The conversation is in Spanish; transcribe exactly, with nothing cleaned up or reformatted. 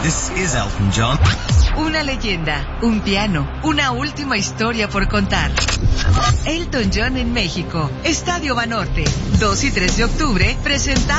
This is Elton John. Una leyenda, un piano, una última historia por contar. Elton John en México, Estadio Banorte, dos y tres de octubre, presentado